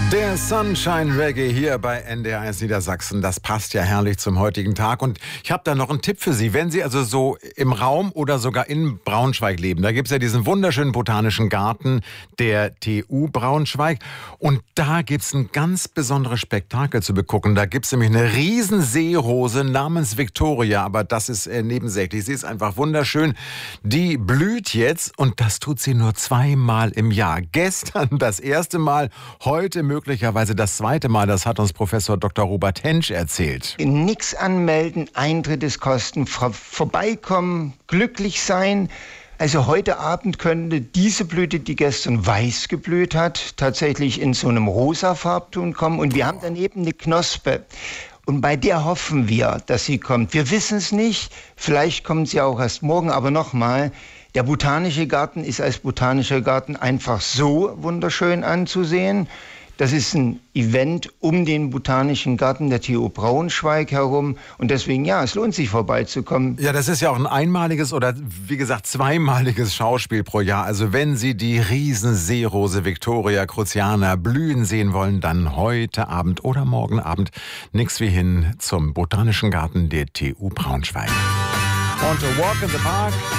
Der Sunshine Reggae hier bei NDR1 Niedersachsen, das passt ja herrlich zum heutigen Tag. Und ich habe da noch einen Tipp für Sie. Wenn Sie also so im Raum oder sogar in Braunschweig leben, da gibt es ja diesen wunderschönen botanischen Garten der TU Braunschweig. Und da gibt es ein ganz besonderes Spektakel zu begucken. Da gibt es nämlich eine riesen Seerose namens Victoria, aber das ist nebensächlich. Sie ist einfach wunderschön. Die blüht jetzt und das tut sie nur 2-mal im Jahr. Gestern das erste Mal, heute möglicherweise das zweite Mal, das hat uns Professor Dr. Robert Hensch erzählt. Nix anmelden, Eintritt ist kosten, vorbeikommen, glücklich sein. Also heute Abend könnte diese Blüte, die gestern weiß geblüht hat, tatsächlich in so einem rosa Farbton kommen. Und wir haben daneben eine Knospe. Und bei der hoffen wir, dass sie kommt. Wir wissen es nicht, vielleicht kommt sie auch erst morgen, aber nochmal, der Botanische Garten ist als Botanischer Garten einfach so wunderschön anzusehen. Das ist ein Event um den Botanischen Garten der TU Braunschweig herum. Und deswegen, ja, es lohnt sich vorbeizukommen. Ja, das ist ja auch ein einmaliges oder, wie gesagt, 2-maliges Schauspiel pro Jahr. Also wenn Sie die Riesenseerose Victoria cruziana blühen sehen wollen, dann heute Abend oder morgen Abend nix wie hin zum Botanischen Garten der TU Braunschweig. Und A Walk in the Park